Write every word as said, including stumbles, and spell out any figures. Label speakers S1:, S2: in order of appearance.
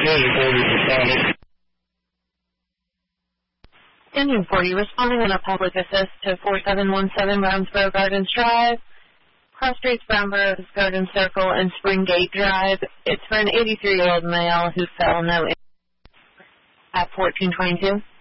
S1: Engine forty, responding on a public assist to four seven one seven Brownsboro Gardens Drive, Cross Streets, Brownsboro Garden Circle, and Springgate Drive. It's for an eighty-three-year-old male who fell no at fourteen twenty-two.